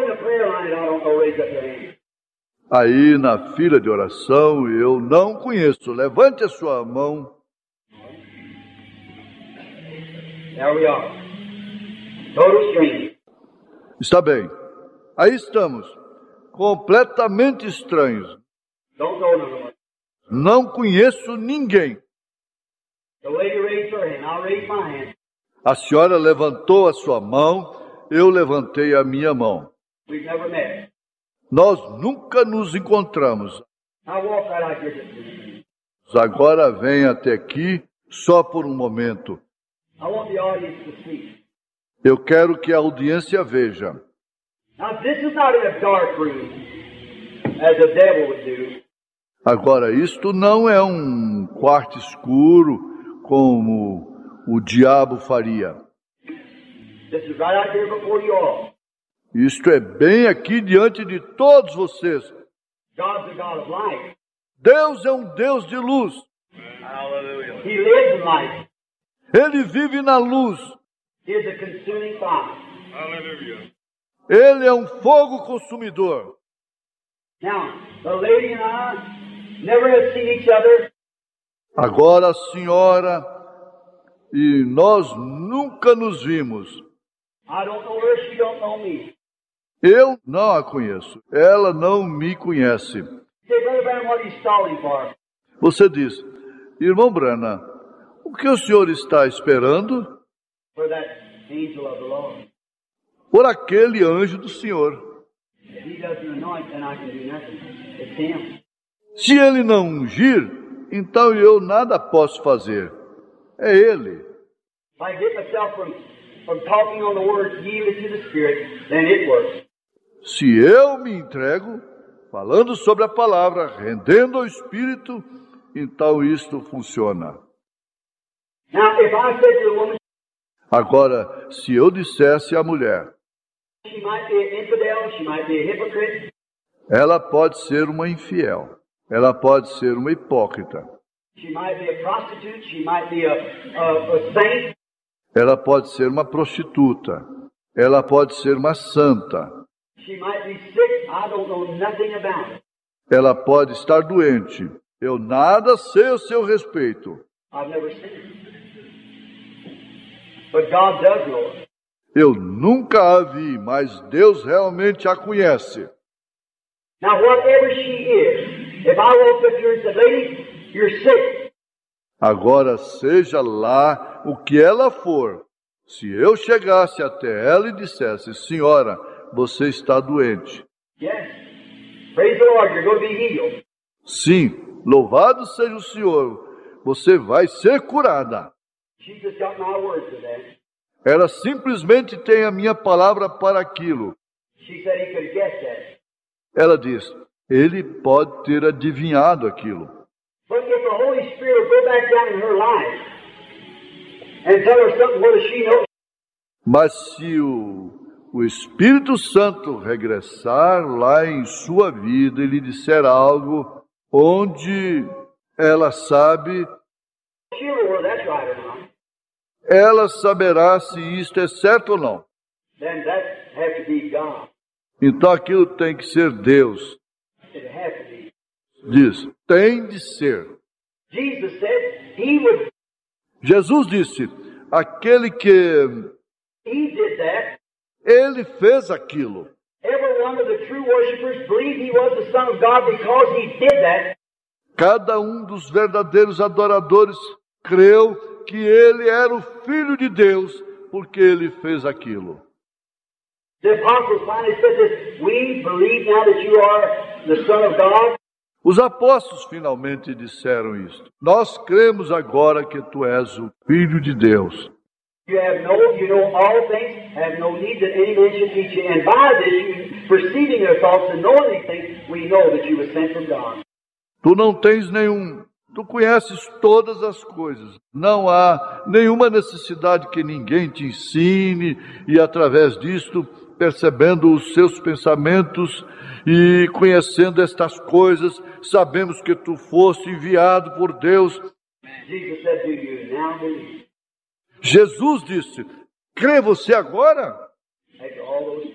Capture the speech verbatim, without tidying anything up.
in the prayer line that I don't know, raise up your hand. Aí na fila de oração, eu não conheço. Levante a sua mão. There we are. Total stranger. Está bem. Aí estamos. Completamente estranhos. Don't know no one. Não conheço ninguém. The lady raised her hand. I raised my hand. A senhora levantou a sua mão, eu levantei a minha mão. We've never met. Nós nunca nos encontramos. I walk right out here just a minute. Agora vem até aqui só por um momento. I want the audience to see. Eu quero que a audiência veja. Now, this is not in a dark room, as the devil would do. Agora, isto não é um quarto escuro como o diabo faria. This is right out here before you all. Isto é bem aqui diante de todos vocês. God's a God of light. Deus é um Deus de luz. Hallelujah. He lives in light. Ele vive na luz. He is a consuming fire. Hallelujah. Ele é um fogo consumidor. Now, the lady and I never have seen each other. Agora a senhora e nós nunca nos vimos. I don't know her, she don't know me. Eu não a conheço. Ela não me conhece. Say, Brother Branham, what are you stalling for? Você diz, irmão Branham, o que o senhor está esperando? For that angel of the Lord. Por aquele anjo do Senhor. If he doesn't anoint, then I can do nothing. It's him. Se ele não ungir, então eu nada posso fazer. É ele. If I get myself from, from talking on the word yielded to the Spirit, then it works. Se eu me entrego, falando sobre a palavra, rendendo ao Espírito, então isto funciona. Now, if I said to the woman, Agora, se eu dissesse à mulher, she might be an infidel, she might be a hypocrite, ela pode ser uma infiel, ela pode ser uma hipócrita, she might be a prostitute, she might be a, a, a saint, ela pode ser uma prostituta, ela pode ser uma santa, she might be sick, I don't know nothing about it. ela pode estar doente, eu nada sei a seu respeito. I've never seen her. But God does know her. Eu nunca a vi, mas Deus realmente a conhece. Now, whatever she is, if I walked up here and said, lady, you're sick, Agora, seja lá o que ela for, se eu chegasse até ela e dissesse, senhora, você está doente. yes, praise the Lord, you're going to be healed. Sim, louvado seja o Senhor, você vai ser curada. She just got my word for that. Ela simplesmente tem a minha palavra para aquilo. She said he could guess that. Ela diz, ele pode ter adivinhado aquilo. But if the Holy Spirit will go back down in her life and tell her something, what does she know? Mas se o, o Espírito Santo regressar lá em sua vida e lhe disser algo onde ela sabe, She'll know whether that's right or not. ela saberá se isto é certo ou não. Then that has to be God. Então aquilo tem que ser Deus. It has to be. Diz, tem de ser. Jesus said he would, Jesus disse, aquele que he did that. ele fez aquilo. Every one of the true worshipers believed he was the Son of God because he did that. Cada um dos verdadeiros adoradores creu que ele era o Filho de Deus, porque ele fez aquilo. The apostles finally said this, we believe now that you are the Son of God. Os apóstolos finalmente disseram isto. Nós cremos agora que tu és o Filho de Deus. You have no, you know all things, have no need that any man should teach you. And by this, you perceiving their thoughts and knowing these things, we know that you were sent from God. Tu não tens nenhum, tu conheces todas as coisas. Não há nenhuma necessidade que ninguém te ensine e através disto, percebendo os seus pensamentos e conhecendo estas coisas, sabemos que tu foste enviado por Deus. Jesus said to you, now believe. Jesus disse, crê você agora? After all those